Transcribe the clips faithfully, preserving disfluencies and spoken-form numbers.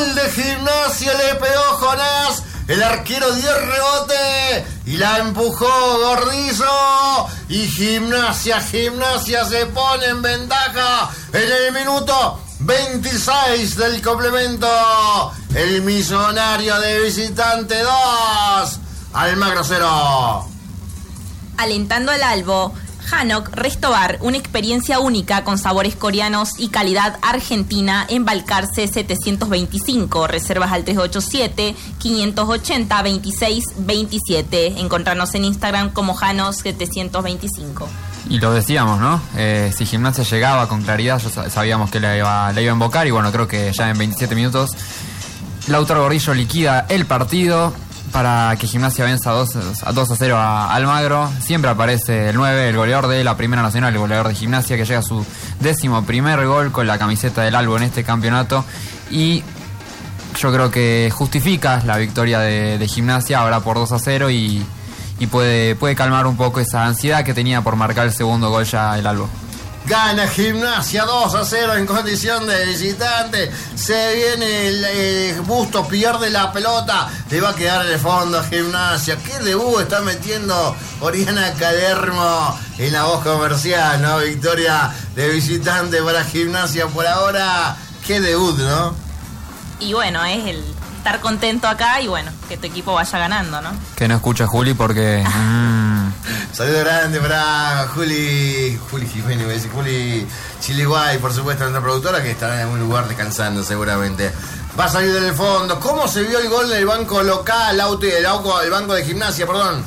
Gol de Gimnasia, le pegó Jonás. El arquero dio rebote y la empujó Gordizo. Y Gimnasia, Gimnasia se pone en ventaja en el minuto veintiséis del complemento. El Millonario de visitante dos, Almagro cero. Alentando al Albo, Hanok Restobar, una experiencia única con sabores coreanos y calidad argentina en Balcarce setecientos veinticinco. Reservas al tres ocho siete, cinco ocho cero, veintiséis veintisiete. Encontrarnos en Instagram como Hanok setecientos veinticinco. Y lo decíamos, ¿no? Eh, si Gimnasia llegaba con claridad, ya sabíamos que la iba, la iba a invocar. Y bueno, creo que ya en veintisiete minutos Lautaro Gordillo liquida el partido para que Gimnasia venza dos a cero a Almagro. Siempre aparece el nueve, el goleador de la Primera Nacional, el goleador de Gimnasia, que llega a su décimo primer gol con la camiseta del Albo en este campeonato. Y yo creo que justifica la victoria de, de Gimnasia ahora por dos a cero y, y puede, puede calmar un poco esa ansiedad que tenía por marcar el segundo gol ya el Albo. Gana Gimnasia dos a cero en condición de visitante. Se viene el, el Bustos, pierde la pelota. Le va a quedar en el fondo a Gimnasia. ¿Qué debut está metiendo Oriana Calermo en la voz comercial, no? Victoria de visitante para Gimnasia por ahora. Qué debut, ¿no? Y bueno, es el estar contento acá y bueno, que tu equipo vaya ganando, ¿no? Que no escucha Juli porque... Mm. Saludo grande para Juli, Juli Jiménez, me dice Juli Chiliguay, por supuesto, nuestra productora, que estará en algún lugar descansando seguramente. Va a salir del fondo. ¿Cómo se vio el gol del banco local, Auto, el, el banco de Gimnasia, perdón?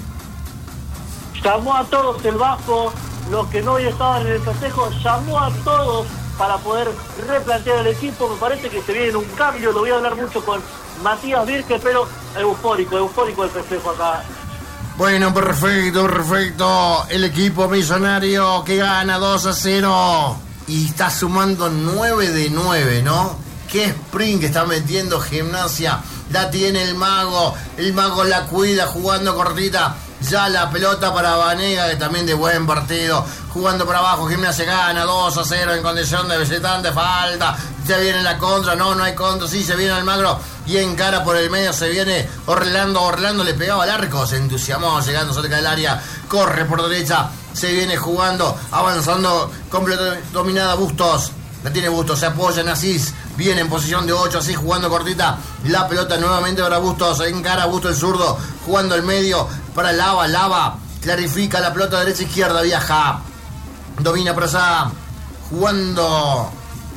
Llamó a todos el Vasco, los que no hoy estaban en el festejo, llamó a todos para poder replantear el equipo. Me parece que se viene un cambio, lo voy a hablar mucho con Matías Virque, pero eufórico, eufórico el festejo acá. Bueno, perfecto, perfecto. El equipo Millonario que gana dos a cero y está sumando nueve de nueve, ¿no? Qué sprint que está metiendo Gimnasia. La tiene el Mago, el Mago la cuida jugando cortita. Ya la pelota para Vanega, que también de buen partido. Jugando para abajo, Gimnasia gana dos a cero en condición de visitante. Falta, ya viene la contra. No, no hay contra, sí, se viene Almagro. Y encara por el medio, se viene Orlando. Orlando le pegaba al arco, se entusiasmó llegando cerca del área. Corre por derecha, se viene jugando, avanzando, completo, dominada Bustos. La tiene Bustos, se apoya en Asís. Viene en posición de ocho, así jugando cortita. La pelota nuevamente para Bustos. Encara Bustos el zurdo, jugando el medio para Lava. Lava clarifica la pelota derecha-izquierda, viaja. Domina por allá, jugando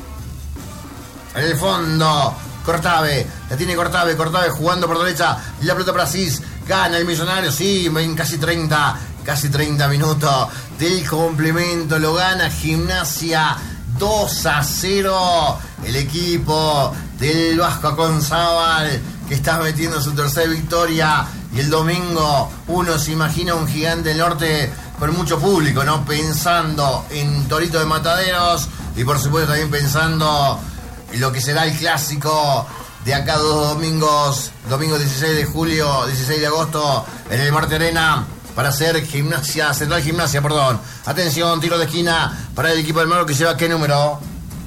en el fondo. Cortave, la tiene Cortave. Cortave jugando por derecha. La pelota para Asís. Gana el Millonario, sí, en casi treinta. Casi treinta minutos del complemento. Lo gana Gimnasia dos a cero. El equipo del Vasco Aconzábal, que está metiendo su tercera victoria. Y el domingo uno se imagina un Gigante del Norte con mucho público, ¿no? Pensando en Torito de Mataderos y por supuesto también pensando en lo que será el clásico de acá dos domingos. Domingo dieciséis de julio, dieciséis de agosto en el Marte Arena. Para hacer Gimnasia, Central Gimnasia, perdón. Atención, tiro de esquina para el equipo del Mago, que lleva ¿qué número?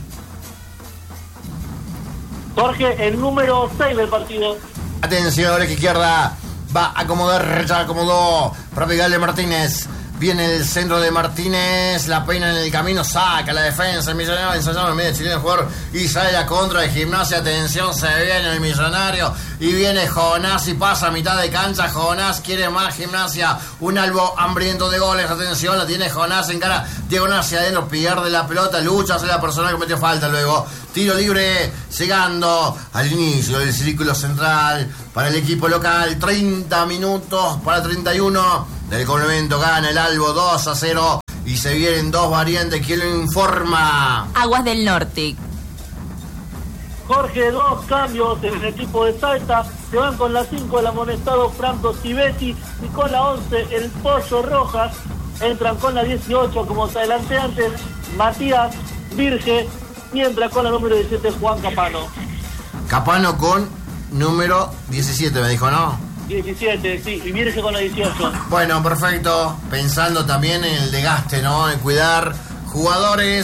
Jorge, el número seis del partido. Atención, oreja izquierda. Va a acomodar, ya acomodó para pegarle Martínez. Viene el centro de Martínez, la peina en el camino, saca la defensa, el Millonario ensayando en medio de chileno el jugador y sale la contra de Gimnasia. Atención, se viene el Millonario y viene Jonás y pasa a mitad de cancha. Jonás quiere más Gimnasia, un Albo hambriento de goles. Atención, la tiene Jonás en cara, diagonal hacia adentro, pierde la pelota, lucha, hace la persona que metió falta luego. Tiro libre, llegando al inicio del círculo central para el equipo local. treinta minutos para treinta y uno del complemento. Gana el Albo dos a cero y se vienen dos variantes. ¿Quién lo informa? Aguas del Norte. Jorge, dos cambios en el equipo de Salta. Se van con la cinco el amonestado Franco Civetti y con la once el Pollo Rojas. Entran con la dieciocho, como te adelanté antes, Matías Virge. Y entra con la número diecisiete Juan Capano. Capano con número diecisiete, me dijo, ¿no? diecisiete, sí, y Virge con la dieciocho. Bueno, perfecto. Pensando también en el desgaste, ¿no? En cuidar jugadores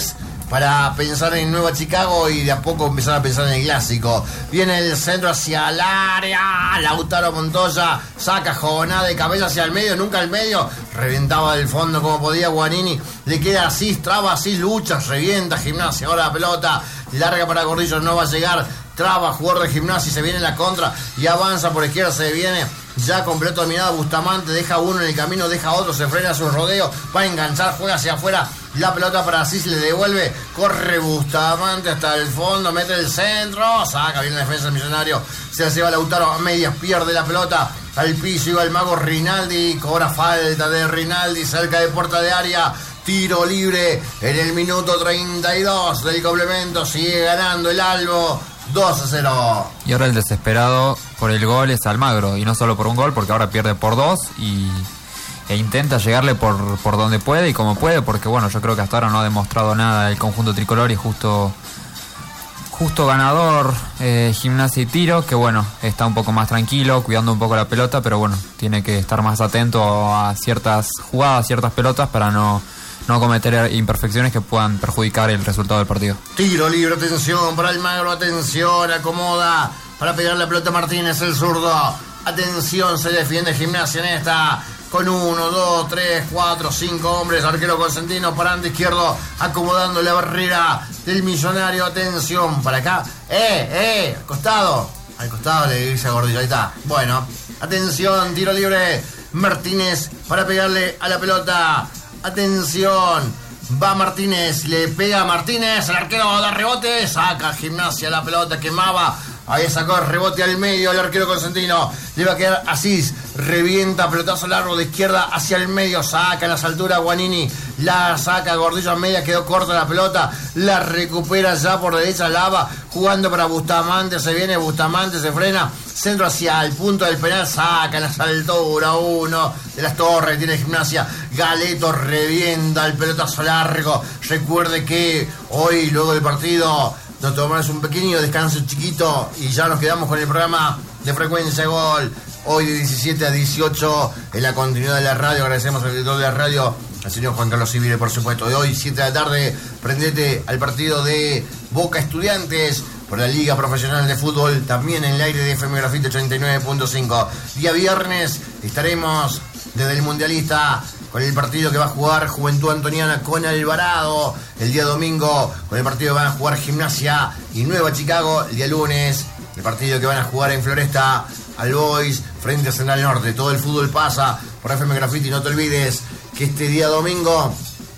para pensar en Nueva Chicago y de a poco empezar a pensar en el clásico. Viene el centro hacia el área, Lautaro Montoya saca Joná de cabeza hacia el medio, nunca al medio, reventaba del fondo como podía Guanini, le queda así, traba así, lucha, revienta Gimnasia, ahora la pelota larga para Gordillo, no va a llegar, traba, jugador de Gimnasia, se viene en la contra y avanza por izquierda, se viene ya con pelota dominada Bustamante, deja uno en el camino, deja otro, se frena su rodeo, va a enganchar, juega hacia afuera, la pelota para Asís, le devuelve, corre Bustamante hasta el fondo, mete el centro, saca bien la defensa del Millonario, se la lleva Lautaro a medias, pierde la pelota al piso, iba el mago Rinaldi, cobra falta de Rinaldi, cerca de puerta de área, tiro libre en el minuto treinta y dos del complemento, sigue ganando el Albo, dos a cero. Y ahora el desesperado por el gol es Almagro, y no solo por un gol, porque ahora pierde por dos y, e intenta llegarle por, por donde puede y como puede, porque bueno, yo creo que hasta ahora no ha demostrado nada el conjunto tricolor y justo justo ganador eh, Gimnasia y Tiro, que bueno, está un poco más tranquilo, cuidando un poco la pelota, pero bueno, tiene que estar más atento a ciertas jugadas, ciertas pelotas para no no cometer imperfecciones que puedan perjudicar el resultado del partido. Tiro libre, atención para Almagro, atención, acomoda para pegar la pelota Martínez, el zurdo. Atención, se defiende Gimnasia en esta con uno, dos, tres, cuatro, cinco hombres. Arquero Consentino, parante izquierdo, acomodando la barrera del Millonario. Atención, para acá. ¡Eh, eh! Al costado. Al costado le dice a Gordillo, ahí está. Bueno, atención, tiro libre. Martínez para pegarle a la pelota. Atención, va Martínez, le pega a Martínez, el arquero da rebote, saca Gimnasia la pelota, quemaba, ahí sacó el rebote al medio, el arquero Consentino, le va a quedar Asís, revienta, pelotazo largo de izquierda hacia el medio, saca a las alturas Guanini, la saca Gordillo a media, quedó corta la pelota, la recupera ya por derecha Lava, jugando para Bustamante, se viene Bustamante, se frena, centro hacia el punto del penal, saca las alturas, uno de las torres, tiene Gimnasia, Galeto revienta el pelotazo largo, recuerde que hoy, luego del partido, nos tomamos un pequeño descanso chiquito y ya nos quedamos con el programa de Frecuencia Gol, hoy de diecisiete a dieciocho, en la continuidad de la radio, agradecemos al director de la radio, al señor Juan Carlos Civile, por supuesto, de hoy, siete de la tarde, prendete al partido de Boca Estudiantes, por la Liga Profesional de Fútbol, también en el aire de F M Grafite ochenta y nueve punto cinco. Día viernes estaremos desde el Mundialista con el partido que va a jugar Juventud Antoniana con Alvarado. El día domingo con el partido que van a jugar Gimnasia y Nueva Chicago. El día lunes el partido que van a jugar en Floresta All Boys frente a Central Norte. Todo el fútbol pasa por F M Grafite y no te olvides que este día domingo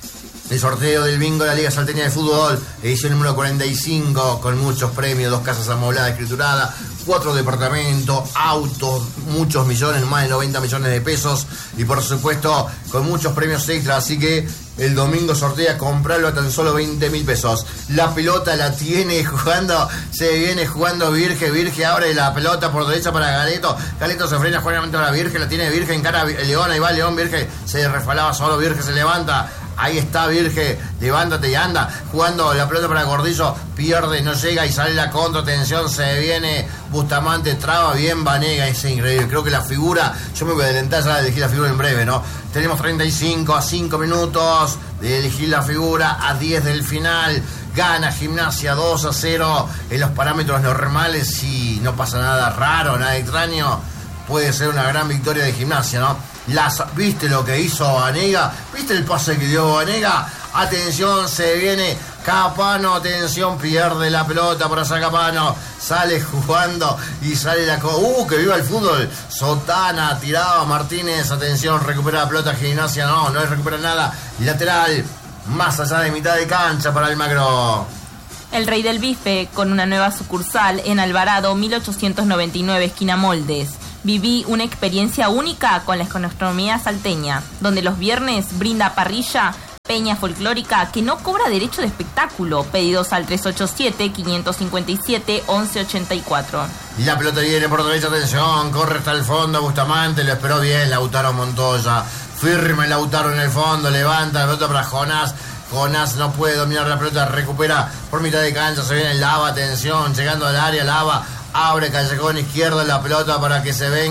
el sorteo del bingo de la Liga Salteña de Fútbol, edición número cuarenta y cinco, con muchos premios, dos casas amobladas, escrituradas, cuatro departamentos, autos, muchos millones, más de noventa millones de pesos, y por supuesto con muchos premios extra, así que el domingo sortea, comprarlo a tan solo veinte mil pesos. La pelota la tiene jugando, se viene jugando Virge, Virge abre la pelota por derecha para Galeto, Galeto se frena, juega para Virge, la tiene Virge, encara León, ahí va León, Virge se resbalaba solo, Virge se levanta. Ahí está Virge, levántate y anda, jugando la pelota para Gordillo, pierde, no llega y sale la contra, atención, se viene Bustamante, traba bien Vanega, es increíble, creo que la figura, yo me voy a adelantar ya a elegir la figura en breve, ¿no? Tenemos treinta y cinco a cinco minutos de elegir la figura, a diez del final, gana Gimnasia dos a cero en los parámetros normales y no pasa nada raro, nada extraño, puede ser una gran victoria de Gimnasia, ¿no? Las, ¿viste lo que hizo Vanega? ¿Viste el pase que dio Vanega? Atención, se viene Capano, atención, pierde la pelota por allá Capano, sale jugando y sale la... ¡Uh, que viva el fútbol! Sotana, tiraba Martínez, atención, recupera la pelota Gimnasia, no, no recupera nada, lateral, más allá de mitad de cancha para Almagro. El Rey del Bife, con una nueva sucursal en Alvarado, mil ochocientos noventa y nueve, esquina Moldes. Viví una experiencia única con la gastronomía salteña, donde los viernes brinda parrilla, peña folclórica que no cobra derecho de espectáculo. Pedidos al tres ocho siete, cinco cinco siete, once ochenta y cuatro. Y la pelota viene por derecha, atención, corre hasta el fondo, Bustamante, lo esperó bien Lautaro Montoya. Firme Lautaro en el fondo, levanta la pelota para Jonás. Jonás no puede dominar la pelota, recupera por mitad de cancha, se viene Lava, atención, llegando al área, Lava. Abre callejón izquierdo la pelota para que se venga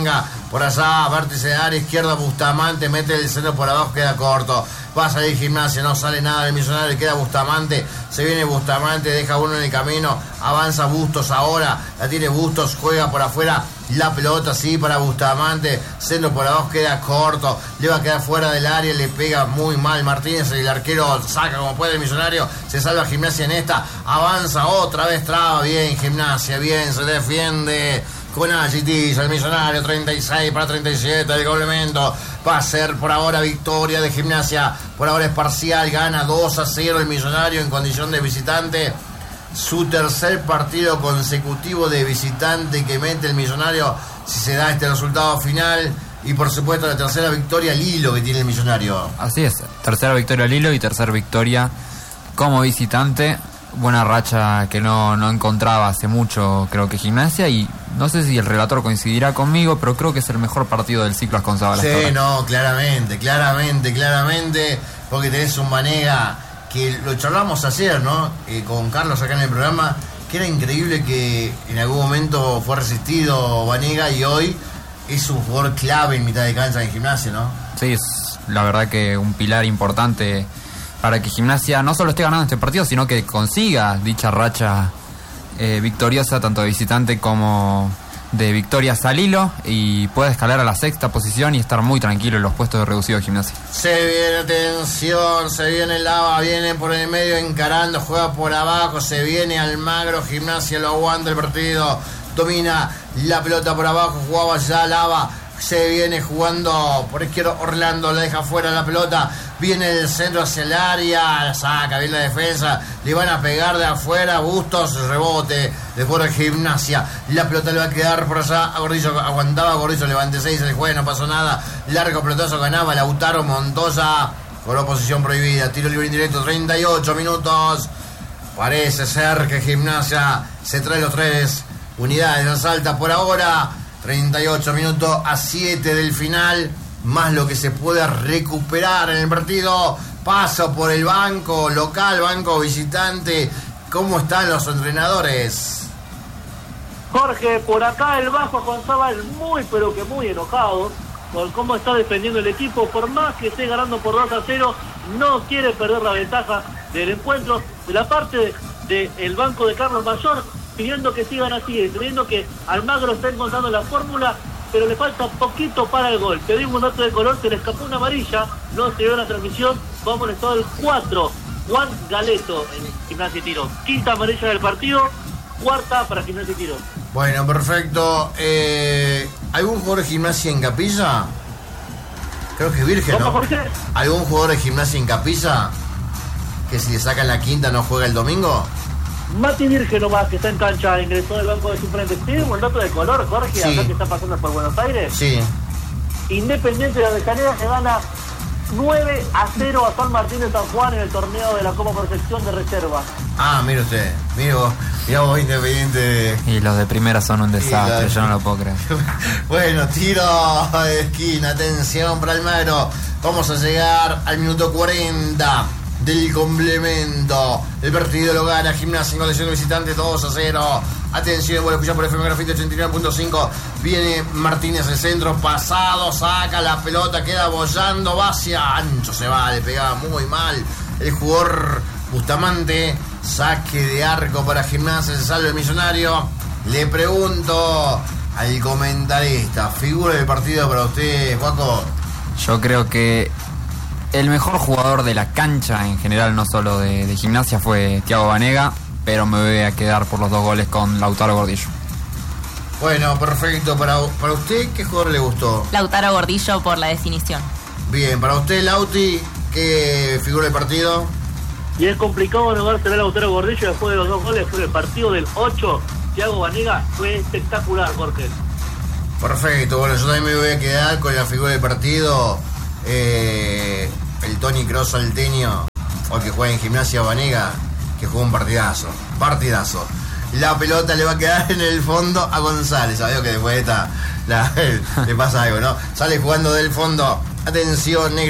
por allá, vértice de área izquierda, Bustamante, mete el centro por abajo, queda corto. Va a salir Gimnasia, no sale nada del Millonario, queda Bustamante, se viene Bustamante, deja uno en el camino, avanza Bustos ahora, la tiene Bustos, juega por afuera, la pelota sí para Bustamante, centro por abajo, queda corto, le va a quedar fuera del área, le pega muy mal Martínez, el arquero saca como puede el Millonario, se salva Gimnasia en esta, avanza otra vez, traba bien Gimnasia, bien, se defiende con Agitilla, el Millonario, treinta y seis para treinta y siete, el complemento va a ser por ahora victoria de Gimnasia, por ahora es parcial, gana dos a cero el Millonario en condición de visitante, su tercer partido consecutivo de visitante que mete el Millonario si se da este resultado final, y por supuesto la tercera victoria al hilo que tiene el Millonario. Así es, tercera victoria al hilo y tercera victoria como visitante. Buena racha que no, no encontraba hace mucho, creo que Gimnasia, y no sé si el relator coincidirá conmigo, pero creo que es el mejor partido del ciclo Asconzabala. Sí, no, claramente, claramente, claramente, porque tenés un Banega que lo charlamos ayer, ¿no? Eh, con Carlos acá en el programa, que era increíble que en algún momento fue resistido Banega y hoy es un jugador clave en mitad de cancha en Gimnasia, ¿no? Sí, es la verdad que un pilar importante para que Gimnasia no solo esté ganando este partido, sino que consiga dicha racha eh, victoriosa, tanto de visitante como de victorias al hilo, y pueda escalar a la sexta posición y estar muy tranquilo en los puestos de reducido de Gimnasia. Se viene atención, se viene Lava, viene por el medio encarando, juega por abajo, se viene Almagro, Gimnasia lo aguanta el partido, domina la pelota por abajo, jugaba ya Lava, se viene jugando por izquierda Orlando, la deja fuera la pelota, viene el centro hacia el área, saca bien la defensa, le van a pegar de afuera, Bustos, rebote de fuera de Gimnasia, la pelota le va a quedar por allá a Gordillo, aguantaba Gordillo, levante seis, el juez, no pasó nada, largo pelotazo, ganaba Lautaro Montoya, con oposición prohibida, tiro libre indirecto, treinta y ocho minutos, parece ser que Gimnasia se trae los tres unidades, la salta por ahora, treinta y ocho minutos a siete del final, más lo que se pueda recuperar en el partido. Paso por el banco local, banco visitante. ¿Cómo están los entrenadores? Jorge, por acá el Bajo González muy pero que muy enojado por cómo está defendiendo el equipo, por más que esté ganando por dos a cero, no quiere perder la ventaja del encuentro. De la parte del de banco de Carlos Mayor, pidiendo que sigan así, pidiendo que Almagro está encontrando la fórmula, pero le falta poquito para el gol. Te digo un dato de color, se le escapó una amarilla, no se vio la transmisión, vamos a estar el cuatro, Juan Galeto en Gimnasia y Tiro. Quinta amarilla del partido, cuarta para Gimnasia y Tiro. Bueno, perfecto. Eh, ¿Algún jugador de Gimnasia en Capilla? Creo que es Virgen, ¿no? Jorge? ¿Algún jugador de Gimnasia en Capilla que si le sacan la quinta no juega el domingo? Mati Virgen nomás, que está en cancha, ingresó del banco de suplentes. ¿Tiene un dato de color, Jorge, sí, acá que está pasando por Buenos Aires? Sí. Independiente de Avellaneda se gana nueve a cero a San Martín de San Juan en el torneo de la Copa Protección de Reserva. Ah, mire usted, mire vos, mira vos, Independiente. Y los de primera son un desastre, la... yo no lo puedo creer. Bueno, tiro de esquina, atención para Almagro. Vamos a llegar al minuto cuarenta del complemento. El partido lo gana Gimnasia en condición de visitante dos a cero. Atención, vuelvo a escuchar por F M Grafite ochenta y nueve punto cinco. Viene Martínez el centro, pasado, saca la pelota, queda bollando, va hacia ancho, se va, le pegaba muy mal el jugador Bustamante. Saque de arco para Gimnasia, se salva el Millonario. Le pregunto al comentarista, figura del partido para usted, Juaco. Yo creo que el mejor jugador de la cancha en general, no solo de, de Gimnasia, fue Thiago Banega, pero me voy a quedar por los dos goles con Lautaro Gordillo. Bueno, perfecto. Para, para usted, ¿qué jugador le gustó? Lautaro Gordillo por la definición. Bien, para usted, Lauti, ¿qué figura del partido? Y es complicado no dársela a Lautaro Gordillo después de los dos goles, pero el partido del ocho, Thiago Banega, fue espectacular, Jorge. Perfecto, bueno, yo también me voy a quedar con la figura del partido. Eh, el Tony Kroos salteño, o que juega en Gimnasia Banega, que jugó un partidazo, partidazo. La pelota le va a quedar en el fondo a González. Sabía que después de esta la, le pasa algo, ¿no? Sale jugando del fondo. Atención, negro.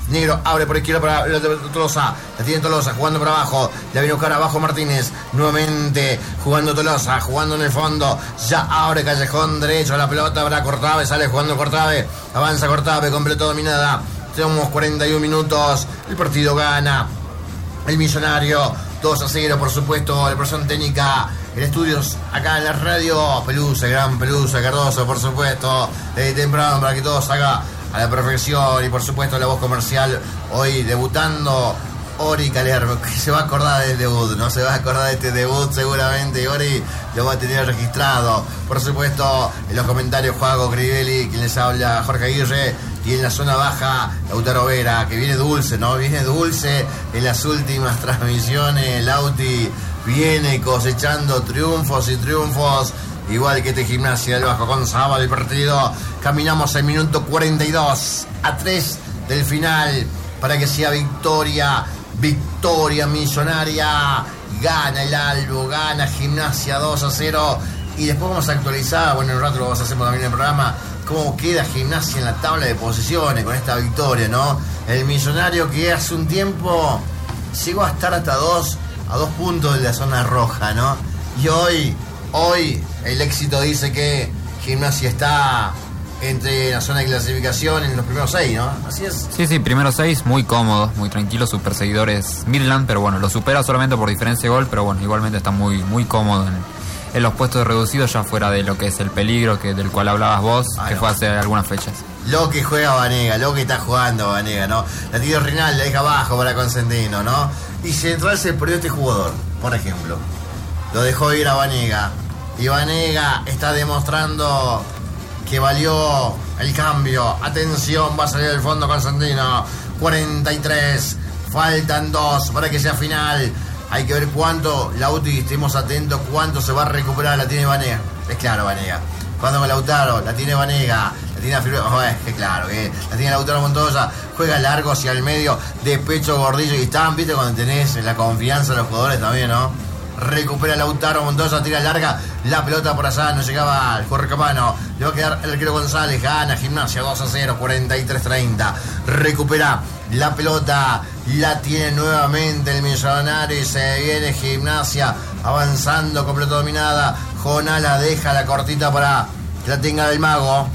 Negro abre por izquierda para Tolosa. La tiene Tolosa jugando para abajo. La viene a buscar abajo Martínez. Nuevamente jugando Tolosa. Jugando en el fondo. Ya abre Callejón derecho. La pelota para Cortave. Sale jugando Cortave. Avanza Cortave. Completo dominada. Tenemos cuarenta y un minutos. El partido gana el Millonario. dos a cero, por supuesto. La presión técnica en estudios acá en la radio. Pelusa, gran Pelusa. Cardoso, por supuesto. Desde temprano para que todo salga a la perfección. Y por supuesto la voz comercial hoy debutando Ori Calermo, que se va a acordar del debut, no se va a acordar de este debut seguramente. Ori lo va a tener registrado. Por supuesto en los comentarios Juago Crivelli, quien les habla Jorge Aguirre. Y en la zona baja Lautaro Vera, que viene dulce, ¿no? Viene dulce en las últimas transmisiones. Lauti viene cosechando triunfos y triunfos, igual que este Gimnasia del Bajo con Zabal. El partido, caminamos el minuto cuarenta y dos a tres del final para que sea victoria, victoria millonaria. Gana el Albo, gana Gimnasia dos a cero. Y después vamos a actualizar, bueno, en un rato lo vamos a hacer también en el programa, cómo queda Gimnasia en la tabla de posiciones con esta victoria, ¿no? El Millonario, que hace un tiempo llegó a estar hasta dos, a dos puntos de la zona roja, ¿no? Y hoy, hoy el éxito dice que Gimnasia está entre la zona de clasificación en los primeros seis, ¿no? Así es. Sí, sí, primeros seis, muy cómodo, muy tranquilo. Su perseguidor es Midland, pero bueno, lo supera solamente por diferencia de gol, pero bueno, igualmente está muy, muy cómodo en, en los puestos de reducido, ya fuera de lo que es el peligro que del cual hablabas vos, ah, que no. fue hace algunas fechas. Lo que juega Vanega, lo que está jugando Vanega, ¿no? La tira Rinaldi, la deja abajo para Consentino, ¿no? Y Central se perdió este jugador, por ejemplo. Lo dejó ir a Vanega. Y Vanega está demostrando que valió el cambio. Atención, va a salir del fondo Consentino. cuarenta y tres, faltan dos para que sea final. Hay que ver cuánto, Lauti, estemos atentos, cuánto se va a recuperar. La tiene Vanega. Es claro, Vanega. Cuando con Lautaro, la tiene Vanega. La tiene Fibra. Oh, es que claro, que la tiene Lautaro Montoya. Juega largo hacia el medio, de pecho Gordillo. Y están, viste, cuando tenés la confianza de los jugadores también, ¿no? Recupera Lautaro Montoya, tira larga. La pelota por allá, no llegaba al Correcamano. Le va a quedar el arquero González. Gana Gimnasia dos a cero, cuarenta y tres treinta. Recupera la pelota. La tiene nuevamente el Millonario y se viene Gimnasia avanzando, completo dominada. Jonala deja la cortita para que la tenga del Mago.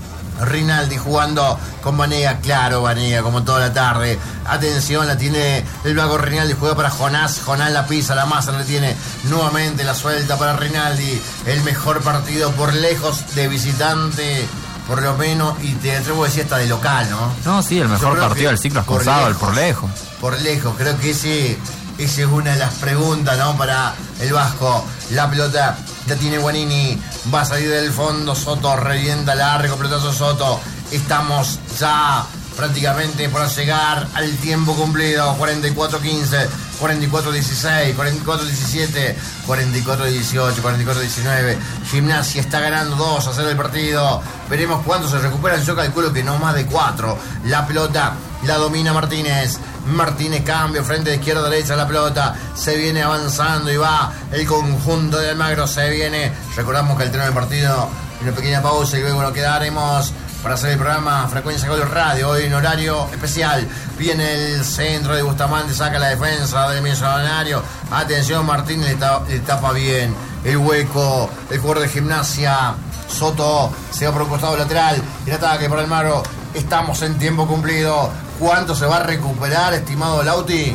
Rinaldi jugando con Vanega, claro, Vanega, como toda la tarde. Atención, la tiene el Mago Rinaldi, juega para Jonás. Jonás la pisa, la masa, la tiene nuevamente, la suelta para Rinaldi. El mejor partido por lejos de visitante, por lo menos, y te atrevo a decir hasta de local, ¿no? No, sí, el mejor partido del ciclo escorzado, el por lejos. Por lejos, creo que ese, esa es una de las preguntas, ¿no? Para el Vasco. La pelota la tiene Guanini, va a salir del fondo, Soto revienta largo, pelotazo Soto. Estamos ya prácticamente por llegar al tiempo cumplido. Cuarenta y cuatro quince, cuarenta y cuatro dieciséis, cuarenta y cuatro diecisiete, cuarenta y cuatro dieciocho, cuarenta y cuatro diecinueve. Gimnasia está ganando dos a cero el partido. Veremos cuánto se recuperan. Yo calculo que no más de cuatro. La pelota la domina Martínez. Martínez cambio, frente de izquierda a derecha, la pelota se viene avanzando y va el conjunto de Almagro, se viene. Recordamos que al terminar del partido, una pequeña pausa y luego nos quedaremos para hacer el programa Frecuencia Gol Radio, hoy en horario especial. Viene el centro de Bustamante, saca la defensa del Millonario. Atención, Martínez le, tapa, le tapa bien el hueco, el jugador de Gimnasia. Soto se va por un costado lateral, el ataque para Almagro. Estamos en tiempo cumplido. ¿Cuánto se va a recuperar, estimado Lauti?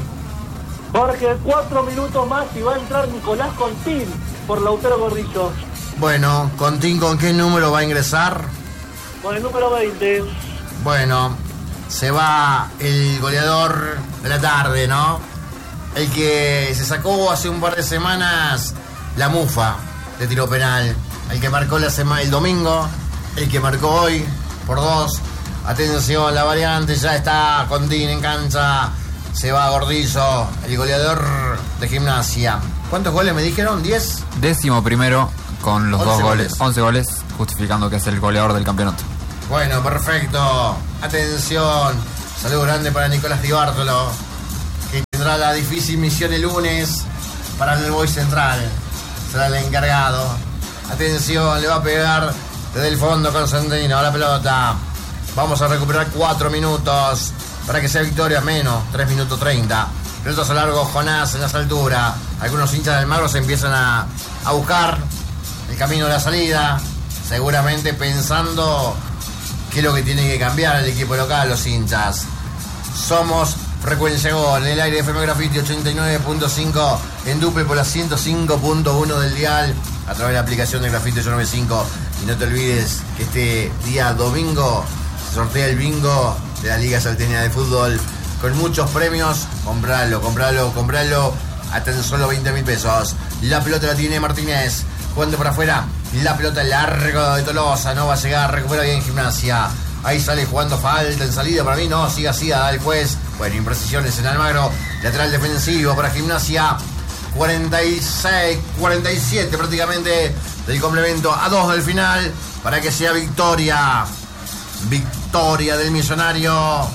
Jorge, cuatro minutos más y va a entrar Nicolás Contín por Lautaro Gordillo. Bueno, Contín, ¿con qué número va a ingresar? Con el número veinte. Bueno, se va el goleador de la tarde, ¿no? El que se sacó hace un par de semanas la mufa de tiro penal. El que marcó la sema- el domingo, el que marcó hoy por dos. Atención, la variante, ya está Contín en cancha. Se va Gordillo, el goleador de Gimnasia. ¿Cuántos goles me dijeron? ¿diez? Décimo primero con los dos goles. goles. once goles, justificando que es el goleador del campeonato. Bueno, perfecto. Atención. Saludo grande para Nicolás Di Bartolo, que tendrá la difícil misión el lunes para el Boy Central. Será el encargado. Atención, le va a pegar desde el fondo Consentino a la pelota. Vamos a recuperar cuatro minutos. para que sea victoria, menos tres minutos treinta. Pelotazo largo, Jonás en las alturas. Algunos hinchas del Almagro se empiezan a, a buscar el camino de la salida, seguramente pensando qué es lo que tiene que cambiar el equipo local, los hinchas. Somos Frecuencia Gol, en el aire de F M Graffiti ochenta y nueve punto cinco, en Duple por la ciento cinco punto uno del dial, a través de la aplicación de Graffiti ochocientos noventa y cinco. Y no te olvides que este día domingo se sortea el bingo de la Liga Salteña de Fútbol con muchos premios. Compralo, compralo, compralo a tan solo veinte mil pesos. La pelota la tiene Martínez, jugando por afuera, la pelota largo de Tolosa, no va a llegar, recupera bien Gimnasia. Ahí sale jugando falta en salida, para mí no, sigue así, da el juez. Bueno, imprecisiones en Almagro, lateral defensivo para Gimnasia. cuarenta y seis, cuarenta y siete prácticamente del complemento, a dos del final, para que sea victoria. Victoria del Millonario,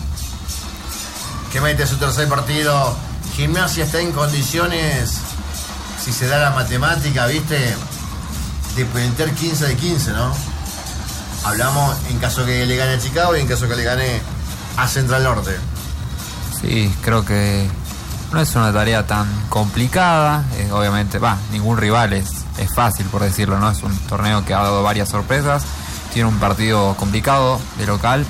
que mete su tercer partido. Gimnasia está en condiciones, si se da la matemática, ¿viste?, de meter quince de quince, ¿no? Hablamos en caso que le gane a Chicago y en caso que le gane a Central Norte. Sí, creo que no es una tarea tan complicada. Eh, obviamente, va, ningún rival es, es fácil, por decirlo, ¿no? Es un torneo que ha dado varias sorpresas. Tiene un partido complicado de local,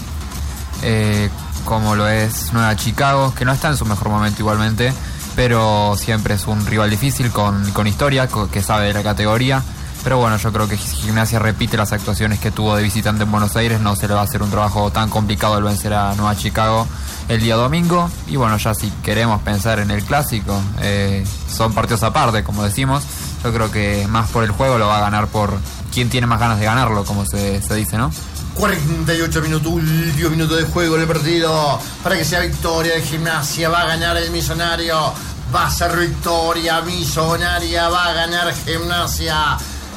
eh, como lo es Nueva Chicago, que no está en su mejor momento igualmente, pero siempre es un rival difícil con, con historia, con, que sabe de la categoría. Pero bueno, yo creo que si Gimnasia repite las actuaciones que tuvo de visitante en Buenos Aires, no se le va a hacer un trabajo tan complicado el vencer a Nueva Chicago el día domingo. Y bueno, ya si queremos pensar en el clásico, eh, son partidos aparte, como decimos. Yo creo que más por el juego lo va a ganar por quien tiene más ganas de ganarlo, como se, se dice, ¿no? cuarenta y ocho minutos, último minuto de juego en el partido, para que sea victoria de Gimnasia. Va a ganar el Millonario, va a ser victoria millonaria, va a ganar Gimnasia.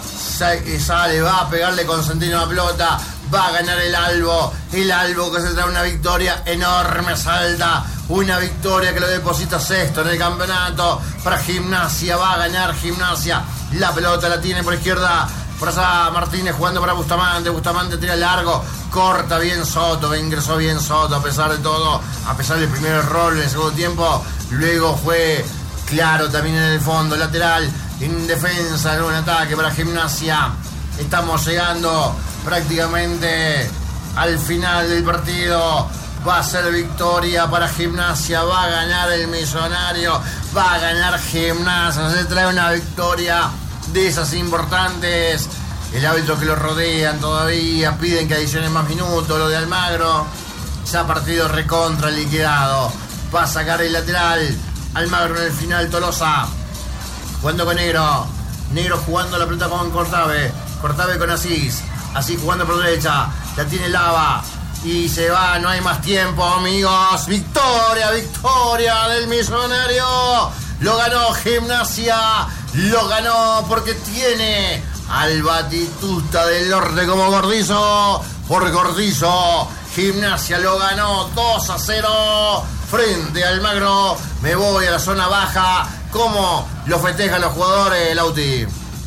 Sale, va a pegarle Constantino a la pelota, va a ganar el Albo, el Albo que se trae una victoria enorme, Salta, una victoria que lo deposita sexto en el campeonato para Gimnasia. Va a ganar Gimnasia, la pelota la tiene por izquierda, por allá Martínez jugando para Bustamante, Bustamante tira largo, corta bien Soto, ingresó bien Soto a pesar de todo, a pesar del primer error en el segundo tiempo, luego fue claro también en el fondo, lateral, en defensa, en un ataque para Gimnasia. Estamos llegando prácticamente al final del partido. Va a ser victoria para Gimnasia, va a ganar el Millonario, va a ganar Gimnasia, se trae una victoria de esas importantes. El árbitro que lo rodean todavía piden que adicionen más minutos, lo de Almagro, ya partido recontra liquidado. Va a sacar el lateral Almagro en el final, Tolosa jugando con Negro, Negro jugando la pelota con Cortave, Cortave con Asís, Asís jugando por derecha, la tiene Lava y se va, no hay más tiempo, amigos. Victoria, victoria del Millonario, lo ganó Gimnasia, lo ganó porque tiene al Batitusta del Norte como Gordizo, por Gordizo. Gimnasia lo ganó dos a cero frente al Almagro. Me voy a la zona baja. ¿Cómo lo festejan los jugadores, Lauti?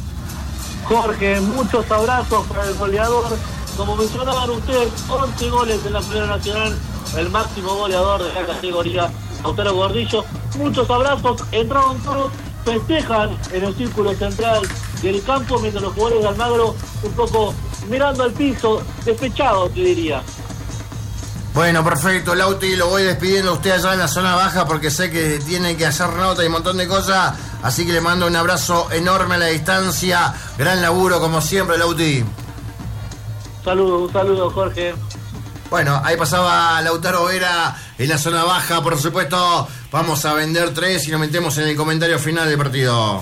Jorge, muchos abrazos para el goleador. Como mencionaban ustedes, once goles en la Primera Nacional, el máximo goleador de la categoría, Lautaro Gordillo. Muchos abrazos, entraron todos, festejan en el círculo central del campo, mientras los jugadores de Almagro un poco mirando al piso, despechados, te diría. Bueno, perfecto, Lauti, lo voy despidiendo a usted allá en la zona baja porque sé que tiene que hacer nota y un montón de cosas, así que le mando un abrazo enorme a la distancia, gran laburo como siempre, Lauti. Saludos, un saludo, Jorge. Bueno, ahí pasaba Lautaro Vera en la zona baja, por supuesto, vamos a vender tres y nos metemos en el comentario final del partido.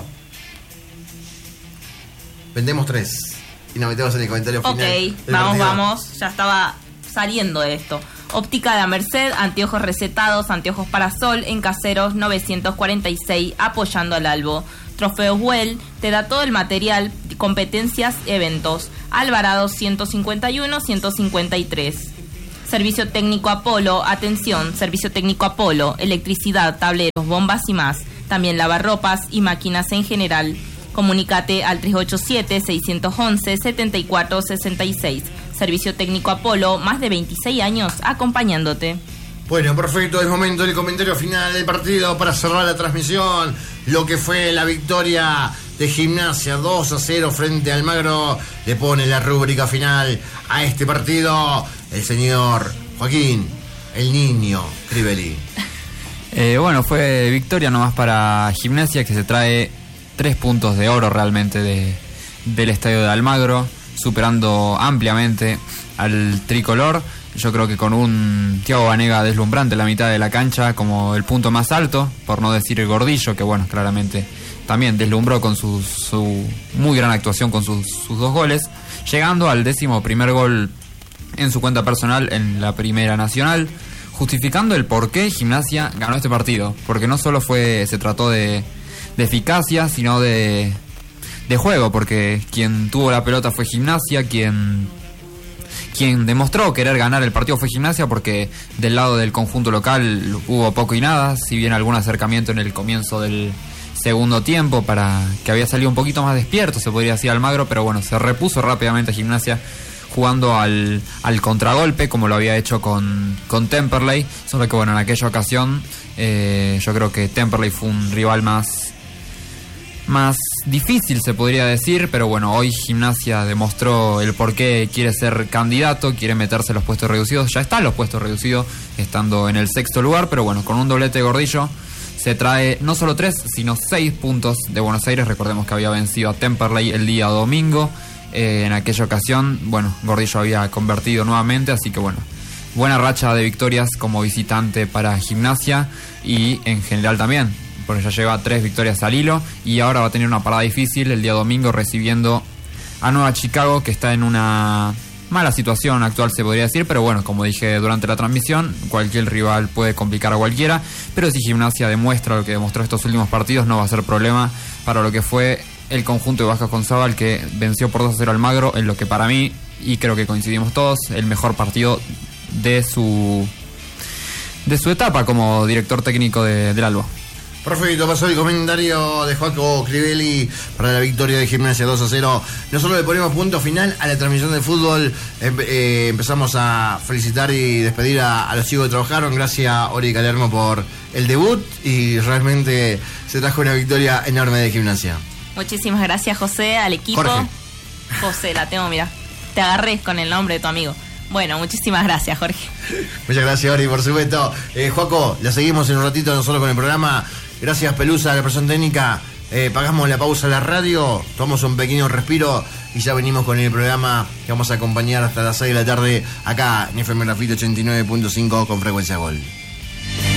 Vendemos tres y nos metemos en el comentario final. Ok, vamos, vamos, ya estaba saliendo de esto. Óptica de la Merced, anteojos recetados, anteojos para sol, en Caseros novecientos cuarenta y seis, apoyando al Albo. Trofeos Well, te da todo el material, competencias, eventos. Alvarado ciento cincuenta y uno, ciento cincuenta y tres. Servicio técnico Apolo, atención, servicio técnico Apolo, electricidad, tableros, bombas y más. También lavarropas y máquinas en general. Comunícate al tres ocho siete, seis uno uno, siete cuatro seis seis. Servicio técnico Apolo, más de veintiséis años acompañándote. Bueno, perfecto, es momento del comentario final del partido para cerrar la transmisión. Lo que fue la victoria de Gimnasia dos a cero frente a Almagro. Le pone la rúbrica final a este partido el señor Joaquín, el niño Crivelli. Eh, bueno, fue victoria nomás para Gimnasia, que se trae tres puntos de oro realmente de, del estadio de Almagro, superando ampliamente al tricolor. Yo creo que con un Thiago Banega deslumbrante en la mitad de la cancha como el punto más alto, por no decir el Gordillo, que bueno, claramente también deslumbró con su, su muy gran actuación con sus, sus dos goles, llegando al décimo primer gol en su cuenta personal en la Primera Nacional, justificando el por qué Gimnasia ganó este partido, porque no solo fue se trató de, de eficacia, sino de, de juego, porque quien tuvo la pelota fue Gimnasia, quien... Quien demostró querer ganar el partido fue Gimnasia, porque del lado del conjunto local hubo poco y nada, si bien algún acercamiento en el comienzo del segundo tiempo para que había salido un poquito más despierto, se podría decir, Almagro, pero bueno, se repuso rápidamente Gimnasia jugando al, al contragolpe, como lo había hecho con, con Temperley, solo que bueno, en aquella ocasión eh, yo creo que Temperley fue un rival más... más difícil, se podría decir, pero bueno, hoy Gimnasia demostró el por qué quiere ser candidato, quiere meterse en los puestos reducidos, ya está en los puestos reducidos, estando en el sexto lugar, pero bueno, con un doblete de Gordillo se trae no solo tres, sino seis puntos de Buenos Aires. Recordemos que había vencido a Temperley el día domingo, eh, en aquella ocasión, bueno, Gordillo había convertido nuevamente, así que bueno, buena racha de victorias como visitante para Gimnasia y en general también, porque ya lleva tres victorias al hilo y ahora va a tener una parada difícil el día domingo recibiendo a Nueva Chicago, que está en una mala situación actual, se podría decir, pero bueno, como dije durante la transmisión, cualquier rival puede complicar a cualquiera, pero si Gimnasia demuestra lo que demostró estos últimos partidos, no va a ser problema para lo que fue el conjunto de Vasconzábal, que venció por dos a cero al Almagro, en lo que para mí, y creo que coincidimos todos, el mejor partido de su de su etapa como director técnico de, del Albo. Perfecto, pasó el comentario de Joaco Crivelli para la victoria de Gimnasia dos a cero. Nosotros le ponemos punto final a la transmisión de fútbol. Eh, eh, empezamos a felicitar y despedir a, a los chicos que trabajaron. Gracias, Ori Calermo, por el debut y realmente se trajo una victoria enorme de Gimnasia. Muchísimas gracias, José, al equipo. Jorge. José, la tengo, mira. Te agarré con el nombre de tu amigo. Bueno, muchísimas gracias, Jorge. Muchas gracias, Ori, por supuesto. Eh, Joaco, la seguimos en un ratito nosotros con el programa. Gracias, Pelusa, la persona técnica. Eh, pagamos la pausa a la radio, tomamos un pequeño respiro y ya venimos con el programa que vamos a acompañar hasta las seis de la tarde acá en F M Grafito ochenta y nueve punto cinco con Frecuencia Gol.